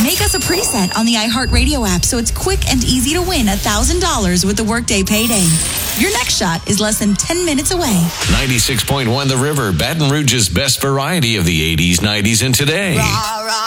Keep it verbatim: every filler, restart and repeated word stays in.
Make us a preset on the iHeartRadio app so it's quick and easy to win one thousand dollars with the Workday Payday. Your next shot is less than ten minutes away. ninety-six point one The River, Baton Rouge's best variety of the eighties, nineties, and today. Rah, rah.